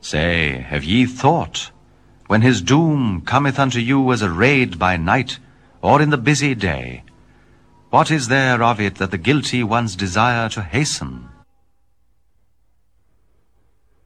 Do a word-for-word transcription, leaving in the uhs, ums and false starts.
Say, have ye thought, when his doom cometh unto you as a raid by night, or in the busy day, what is there of it that the guilty ones desire to hasten?